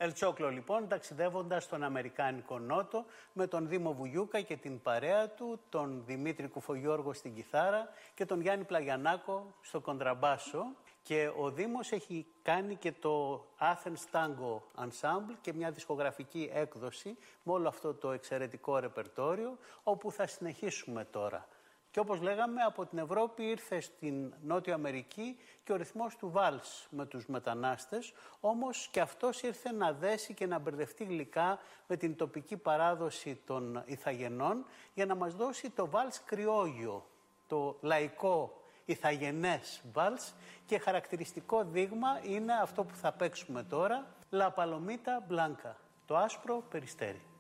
Ελτσόκλο λοιπόν, ταξιδεύοντας στον Αμερικάνικο Νότο με τον Δήμο Βουγιούκα και την παρέα του, τον Δημήτρη Κουφογιώργο στην κιθάρα και τον Γιάννη Πλαγιανάκο στο κοντραμπάσο. Και ο Δήμος έχει κάνει και το Athens Tango Ensemble και μια δισκογραφική έκδοση με όλο αυτό το εξαιρετικό ρεπερτόριο, όπου θα συνεχίσουμε τώρα. Και όπως λέγαμε, από την Ευρώπη ήρθε στην Νότιο Αμερική και ο ρυθμός του βάλς με τους μετανάστες, όμως και αυτός ήρθε να δέσει και να μπερδευτεί γλυκά με την τοπική παράδοση των Ιθαγενών για να μας δώσει το βάλς κριόγιο, το λαϊκό Ιθαγενές βάλς, και χαρακτηριστικό δείγμα είναι αυτό που θα παίξουμε τώρα, La Palomita Blanca, το άσπρο περιστέρι.